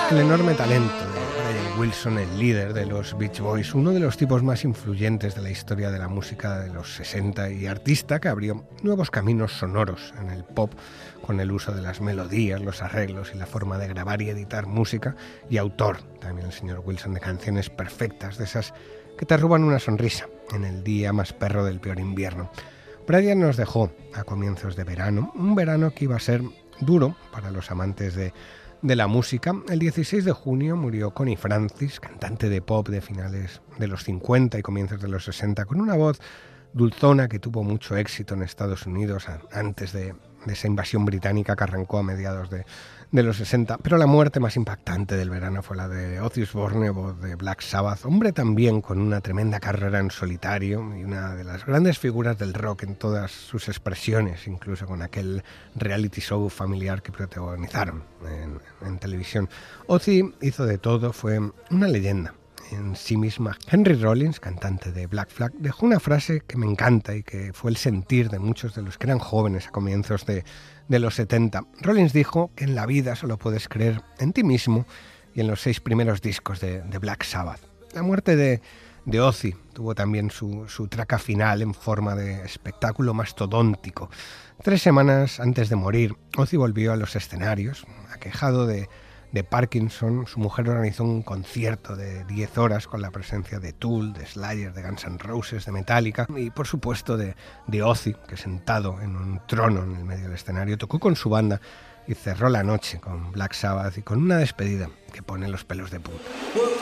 el enorme talento de Brian Wilson, el líder de los Beach Boys, uno de los tipos más influyentes de la historia de la música de los 60 y artista que abrió nuevos caminos sonoros en el pop con el uso de las melodías, los arreglos y la forma de grabar y editar música, y autor también el señor Wilson de canciones perfectas, de esas que te roban una sonrisa en el día más perro del peor invierno. Brian nos dejó a comienzos de verano, un verano que iba a ser duro para los amantes de la música. El 16 de junio murió Connie Francis, cantante de pop de finales de los 50 y comienzos de los 60, con una voz dulzona que tuvo mucho éxito en Estados Unidos antes de esa invasión británica que arrancó a mediados de los 60. Pero la muerte más impactante del verano fue la de Ozzy Osbourne, voz de Black Sabbath, hombre también con una tremenda carrera en solitario y una de las grandes figuras del rock en todas sus expresiones, incluso con aquel reality show familiar que protagonizaron en televisión. Ozzy hizo de todo, fue una leyenda en sí misma. Henry Rollins, cantante de Black Flag, dejó una frase que me encanta y que fue el sentir de muchos de los que eran jóvenes a comienzos de los 70. Rollins dijo que en la vida solo puedes creer en ti mismo y en los 6 primeros discos de Black Sabbath. La muerte de Ozzy tuvo también su traca final en forma de espectáculo mastodóntico. 3 semanas antes de morir, Ozzy volvió a los escenarios, aquejado de Parkinson. Su mujer organizó un concierto de 10 horas con la presencia de Tool, de Slayer, de Guns N' Roses, de Metallica y por supuesto de Ozzy, que sentado en un trono en el medio del escenario tocó con su banda y cerró la noche con Black Sabbath y con una despedida que pone los pelos de punta.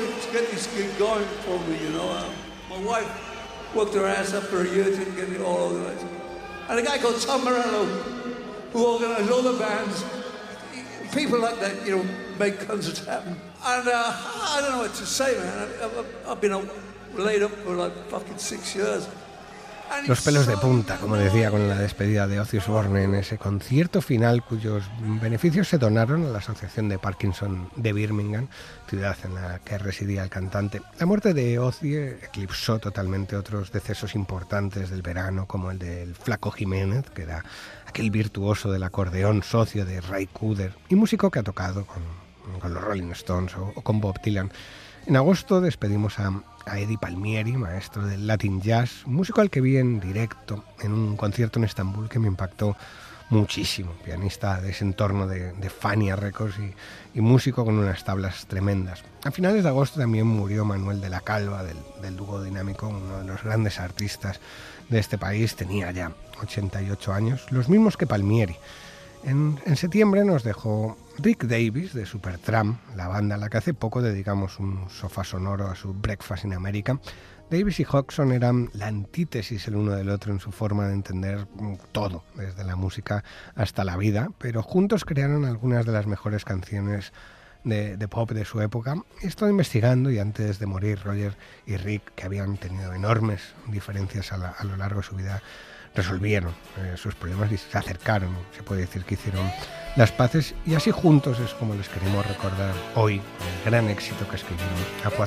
People like that, you know, make concerts happen. And I don't know what to say, man. I've been laid up for like fucking 6 years. Los pelos de punta, como decía, con la despedida de Ozzy Osbourne en ese concierto final cuyos beneficios se donaron a la Asociación de Parkinson de Birmingham, ciudad en la que residía el cantante. La muerte de Ozzy eclipsó totalmente otros decesos importantes del verano, como el del Flaco Jiménez, que era aquel virtuoso del acordeón, socio de Ray Cooder y músico que ha tocado con los Rolling Stones o con Bob Dylan. En agosto despedimos a Eddie Palmieri, maestro del Latin Jazz, músico al que vi en directo en un concierto en Estambul que me impactó muchísimo, pianista de ese entorno de Fania Records y músico con unas tablas tremendas. A finales de agosto también murió Manuel de la Calva, del dúo dinámico, uno de los grandes artistas de este país, tenía ya 88 años, los mismos que Palmieri. En septiembre nos dejó Rick Davies de Supertramp, la banda a la que hace poco dedicamos un sofá sonoro a su Breakfast in America. Davies y Hodgson eran la antítesis el uno del otro en su forma de entender todo, desde la música hasta la vida, pero juntos crearon algunas de las mejores canciones de pop de su época. He estado investigando y antes de morir Roger y Rick, que habían tenido enormes diferencias a lo largo de su vida, resolvieron sus problemas y se acercaron, se puede decir que hicieron las paces, y así juntos es como les queremos recordar hoy el gran éxito que escribieron